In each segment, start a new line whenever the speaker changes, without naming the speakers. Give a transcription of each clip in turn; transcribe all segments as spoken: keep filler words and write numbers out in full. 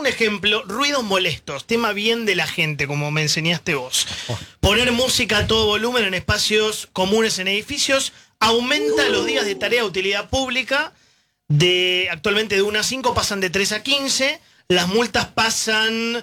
ejemplo, ruidos molestos, tema bien de la gente, como me enseñaste vos. Poner música a todo volumen en espacios comunes en edificios aumenta los días de tarea de utilidad pública. De, actualmente de uno a cinco pasan de tres a quince. Las multas pasan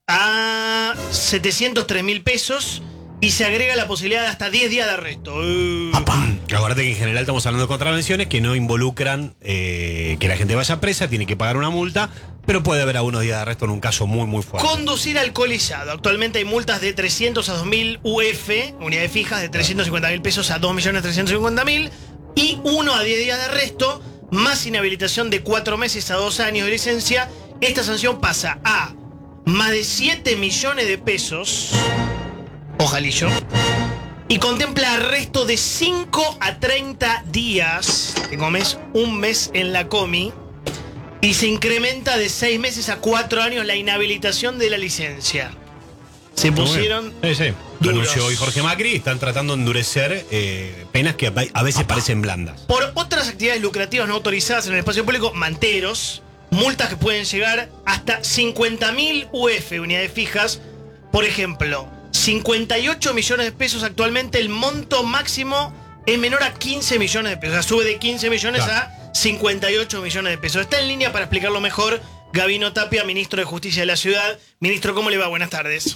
a setecientos tres mil pesos. Y se agrega la posibilidad de hasta diez días de arresto. Uh.
Acuérdate que en general estamos hablando de contravenciones que no involucran eh, que la gente vaya presa, tiene que pagar una multa, pero puede haber algunos días de arresto en un caso muy, muy fuerte.
Conducir alcoholizado. Actualmente hay multas de trescientos a dos mil U F, unidades fijas, de trescientos cincuenta mil pesos a dos millones trescientos cincuenta mil, y uno a diez días de arresto, más inhabilitación de cuatro meses a dos años de licencia. Esta sanción pasa a más de siete millones de pesos. Ojalillo. Y contempla arresto de cinco a treinta días. Te comes un mes en la comi. Y se incrementa de seis meses a cuatro años la inhabilitación de la licencia. Se pusieron.
Sí, sí. Lo anunció hoy Jorge Macri. Están tratando de endurecer eh, penas que a veces Apá. parecen blandas.
Por otras actividades lucrativas no autorizadas en el espacio público, manteros, multas que pueden llegar hasta cincuenta mil U F, unidades fijas. Por ejemplo, cincuenta y ocho millones de pesos actualmente, el monto máximo es menor a quince millones de pesos. O sea, sube de quince millones claro. a cincuenta y ocho millones de pesos. Está en línea para explicarlo mejor Gabino Tapia, ministro de Justicia de la Ciudad. Ministro, ¿cómo le va? Buenas tardes.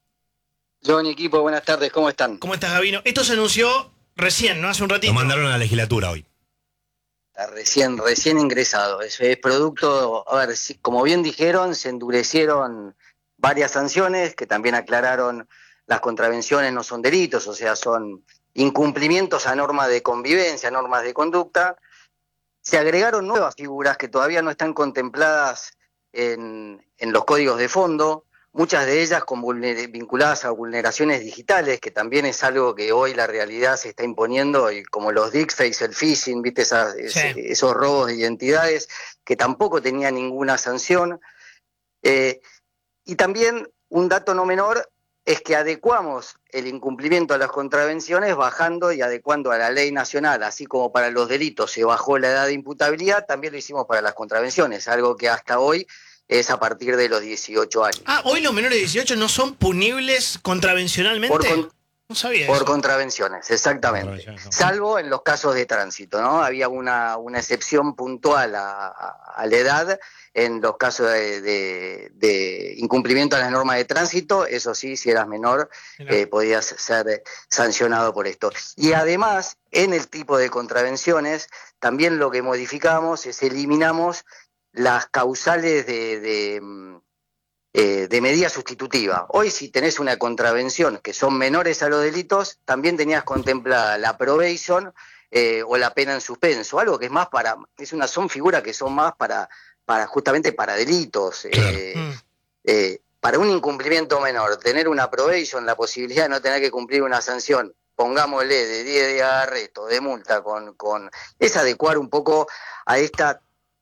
John y equipo, buenas tardes, ¿cómo están?
¿Cómo estás, Gabino? Esto se anunció recién, ¿no? Hace un ratito.
Lo mandaron a la legislatura hoy.
Está recién, recién ingresado. Es, es producto, a ver, si, como bien dijeron, se endurecieron varias sanciones que también aclararon. Las contravenciones no son delitos, o sea, son incumplimientos a normas de convivencia, normas de conducta. Se agregaron nuevas figuras que todavía no están contempladas en, en los códigos de fondo, muchas de ellas con vulner- vinculadas a vulneraciones digitales, que también es algo que hoy la realidad se está imponiendo, y como los deepfakes, el phishing, ¿viste? Esas, sí. es, esos robos de identidades que tampoco tenían ninguna sanción. Eh, y también un dato no menor es que adecuamos el incumplimiento a las contravenciones bajando y adecuando a la ley nacional, así como para los delitos se bajó la edad de imputabilidad, también lo hicimos para las contravenciones, algo que hasta hoy es a partir de los dieciocho años.
Ah, hoy los menores de dieciocho no son punibles contravencionalmente.
Por con,
no sabía
Por
eso.
contravenciones, exactamente. Salvo en los casos de tránsito, ¿no? Había una, una excepción puntual a, a, a la edad en los casos de, de, de incumplimiento a las normas de tránsito. Eso sí, si eras menor, eh, podías ser sancionado por esto. Y además, en el tipo de contravenciones, también lo que modificamos es eliminamos las causales de... de Eh, de medida sustitutiva. Hoy, si tenés una contravención que son menores a los delitos, también tenías contemplada la probation eh, o la pena en suspenso, algo que es más para, es una, son figuras que son más para, para justamente para delitos.
Claro.
Eh,
Mm.
eh, para un incumplimiento menor, tener una probation, la posibilidad de no tener que cumplir una sanción, pongámosle de diez días de arresto, de multa, con, con es adecuar un poco a esta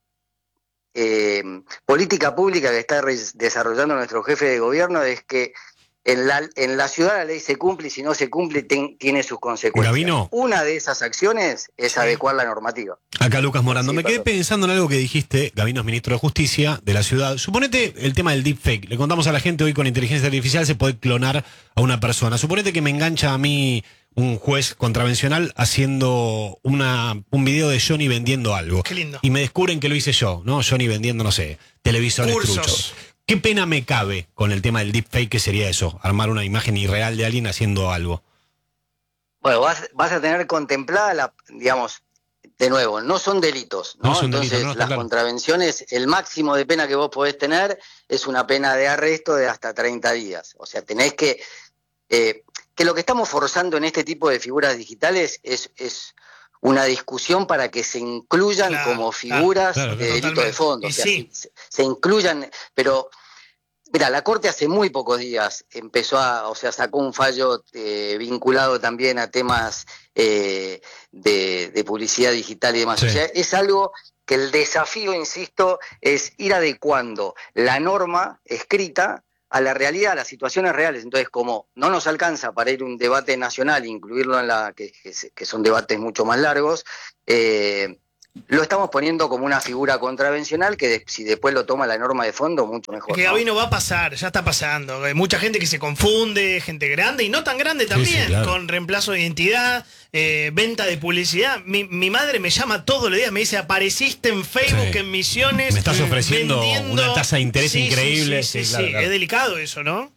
Eh, política pública que está re- desarrollando nuestro jefe de gobierno, es que en la, en la ciudad la ley se cumple y si no se cumple ten, tiene sus consecuencias.
Gabino.
Una de esas acciones es
Sí.
adecuar la normativa.
Acá Lucas Morando,
Sí,
me quedé
perdón.
pensando en algo que dijiste. Gabino es ministro de Justicia de la ciudad. Suponete el tema del deepfake. Le contamos a la gente hoy, con inteligencia artificial se puede clonar a una persona. Suponete que me engancha a mí un juez contravencional haciendo una, un video de Johnny vendiendo algo.
Qué lindo.
Y me descubren que lo hice yo, ¿no? Johnny vendiendo, no sé, televisores
Cursos.
truchos. ¿Qué pena me cabe con el tema del deepfake, que sería eso? Armar una imagen irreal de alguien haciendo algo.
Bueno, vas, vas a tener contemplada, la, digamos, de nuevo, no son delitos, ¿no?
No son
Entonces,
delitos, no, está
las
claro.
contravenciones, el máximo de pena que vos podés tener es una pena de arresto de hasta treinta días. O sea, tenés que... Eh, que lo que estamos forzando en este tipo de figuras digitales es, es una discusión para que se incluyan
Claro,
como figuras
claro, claro,
de delito
totalmente.
de fondo.
Y
O sea,
sí.
se, se incluyan, pero mira, la Corte hace muy pocos días empezó a, o sea, sacó un fallo eh, vinculado también a temas eh, de, de publicidad digital y demás.
Sí.
O sea, es algo que el desafío, insisto, es ir adecuando la norma escrita a la realidad, a las situaciones reales. Entonces, como no nos alcanza para ir a un debate nacional, incluirlo en la, que, que, que son debates mucho más largos, eh, lo estamos poniendo como una figura contravencional que de, si después lo toma la norma de fondo, mucho mejor.
Que
¿no?
Gabino va a pasar, ya está pasando. Hay mucha gente que se confunde, gente grande y no tan grande también,
sí, sí, claro.
con reemplazo de identidad, eh, venta de publicidad. Mi, mi madre me llama todos los días, me dice, apareciste en Facebook,
Sí.
en Misiones.
Me estás ofreciendo
vendiendo...
una tasa de interés
Sí,
increíble.
Sí, sí, sí,
Sí, claro,
sí.
claro.
Es delicado eso, ¿no?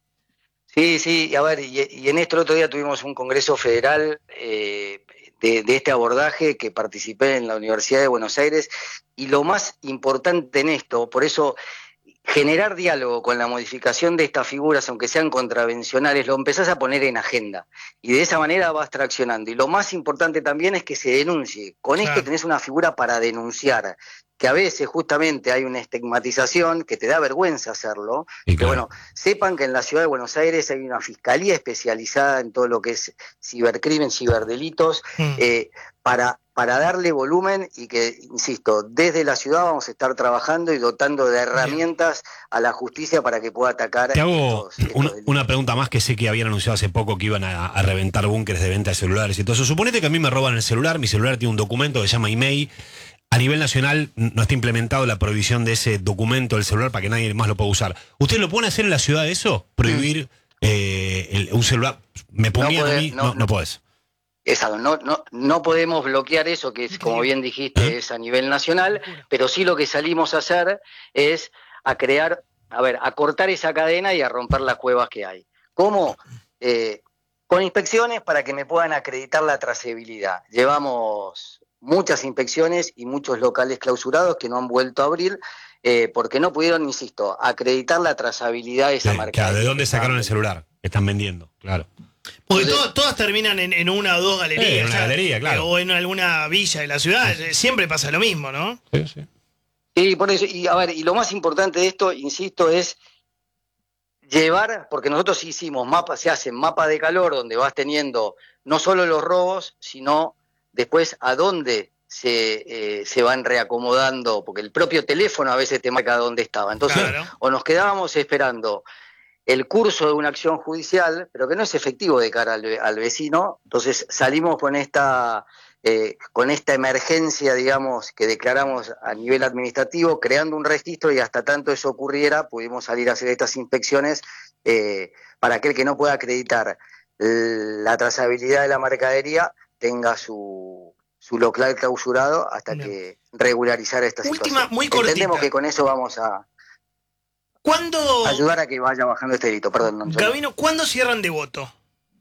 Sí, sí, y a ver, y, y en esto el otro día tuvimos un congreso federal eh, de, de este abordaje que participé en la Universidad de Buenos Aires, y lo más importante en esto, por eso generar diálogo con la modificación de estas figuras, aunque sean contravencionales, lo empezás a poner en agenda y de esa manera vas traccionando. Y lo más importante también es que se denuncie. Con
Claro.
esto tenés una figura para denunciar, que a veces justamente hay una estigmatización que te da vergüenza hacerlo.
Y
Que
claro.
bueno, sepan que en la ciudad de Buenos Aires hay una fiscalía especializada en todo lo que es cibercrimen, ciberdelitos,
Mm.
eh, para, para darle volumen y que, insisto, desde la ciudad vamos a estar trabajando y dotando de herramientas a la justicia para que pueda atacar
Te hago
estos, estos
una,
delitos.
una pregunta más que sé que habían anunciado hace poco que iban a, a reventar búnkeres de venta de celulares y todo eso. Suponete que a mí me roban el celular, mi celular tiene un documento que se llama email. A nivel nacional no está implementado la prohibición de ese documento del celular para que nadie más lo pueda usar. ¿Ustedes lo pueden hacer en la ciudad eso? ¿Prohibir eh, el- un celular? ¿Me ponían
podés,
a mí?
no,
No, no,
no.
podés.
Exacto, no, no, no podemos bloquear eso, que es, como bien dijiste,
¿Eh?
es a nivel nacional, pero sí lo que salimos a hacer es a crear, a ver, a cortar esa cadena y a romper las cuevas que hay. ¿Cómo? Eh, con inspecciones para que me puedan acreditar la trazabilidad. Llevamos muchas inspecciones y muchos locales clausurados que no han vuelto a abrir eh, porque no pudieron, insisto, acreditar la trazabilidad de esa
De,
marca.
claro, ¿de dónde sacaron el celular? Que están vendiendo, claro.
Porque
Entonces-
to- todas terminan en, en una o dos galerías.
Eh, en una
¿sabes?
galería, claro.
O en alguna villa de la ciudad. Siempre pasa lo mismo, ¿no?
Sí, sí.
Sí, por eso, y a ver, y lo más importante de esto, insisto, es llevar, porque nosotros hicimos mapas, se hacen mapas de calor donde vas teniendo no solo los robos, sino después a dónde se, eh, se van reacomodando, porque el propio teléfono a veces te marca dónde estaba. Entonces,
Claro.
o nos quedábamos esperando el curso de una acción judicial, pero que no es efectivo de cara al, al vecino, entonces salimos con esta... Eh, con esta emergencia, digamos, que declaramos a nivel administrativo, creando un registro y hasta tanto eso ocurriera, pudimos salir a hacer estas inspecciones eh, para aquel que no pueda acreditar la trazabilidad de la mercadería tenga su, su local clausurado hasta
Bien.
que regularizar esta
Última,
situación.
muy cortita.
Entendemos que con eso vamos a
¿Cuándo,
ayudar a que vaya bajando este delito. Perdón, no, yo no.
Gabino, ¿cuándo cierran Devoto?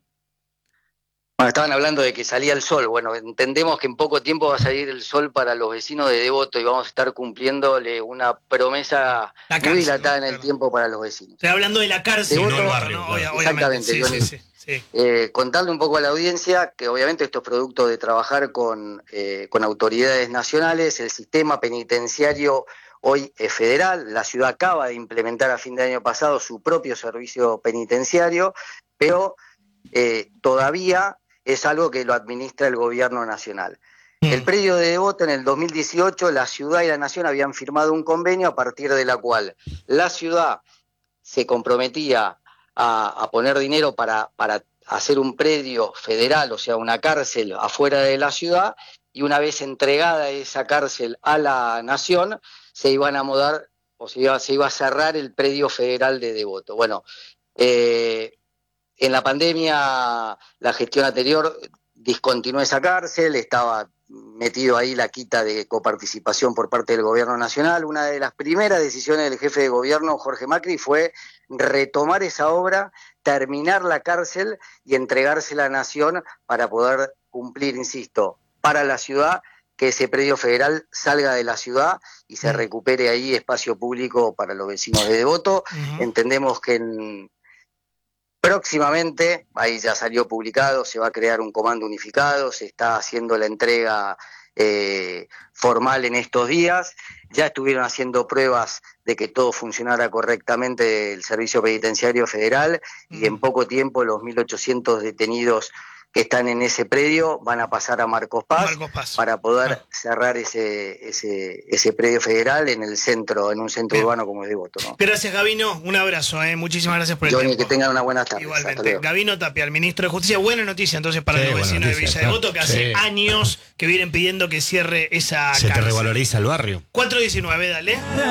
Bueno, estaban hablando de que salía el sol. Bueno, entendemos que en poco tiempo va a salir el sol para los vecinos de Devoto y vamos a estar cumpliéndole una promesa
La
muy
cárcel,
dilatada
¿no?
en el
Claro.
tiempo para los vecinos.
Estoy hablando de la cárcel,
Devoto,
no el
no,
barrio.
claro.
Obvia- obviamente.
Exactamente,
Sí,
Johnny.
sí, sí, sí.
Eh, contarle un poco a la audiencia que obviamente esto es producto de trabajar con, eh, con autoridades nacionales. El sistema penitenciario hoy es federal. La ciudad acaba de implementar a fin de año pasado su propio servicio penitenciario, pero eh, todavía es algo que lo administra el gobierno nacional.
Mm.
El predio de Devoto en el dos mil dieciocho, la ciudad y la nación habían firmado un convenio a partir de la cual la ciudad se comprometía a, a poner dinero para, para hacer un predio federal, o sea, una cárcel afuera de la ciudad, y una vez entregada esa cárcel a la nación, se iban a mudar, o se iba, se iba a cerrar el predio federal de Devoto. Bueno, eh, en la pandemia, la gestión anterior discontinuó esa cárcel, estaba metido ahí la quita de coparticipación por parte del gobierno nacional. Una de las primeras decisiones del jefe de gobierno, Jorge Macri, fue retomar esa obra, terminar la cárcel y entregársela a la nación para poder cumplir, insisto, para la ciudad, que ese predio federal salga de la ciudad y se recupere ahí espacio público para los vecinos de Devoto.
Ujú.
Entendemos que en próximamente, ahí ya salió publicado, se va a crear un comando unificado, se está haciendo la entrega eh, formal en estos días, ya estuvieron haciendo pruebas de que todo funcionara correctamente el Servicio Penitenciario Federal y en poco tiempo los mil ochocientos detenidos que están en ese predio van a pasar a Marcos Paz,
Marcos Paz.
para poder
Ah.
cerrar ese, ese, ese predio federal en el centro, en un centro
Bien.
urbano como es Devoto, ¿no?
Gracias, Gabino. Un abrazo, ¿eh? Muchísimas gracias por el
Johnny,
tiempo.
que tengan una buena tarde. Hasta
Igualmente.
luego.
Gabino Tapia, el ministro de Justicia. Buena noticia entonces para
Sí,
los
buena
vecinos de
noticia,
Villa
claro.
Devoto, que hace
Sí.
años que vienen pidiendo que cierre esa
Se te
cárcel.
revaloriza el barrio.
cuatro diecinueve, dale.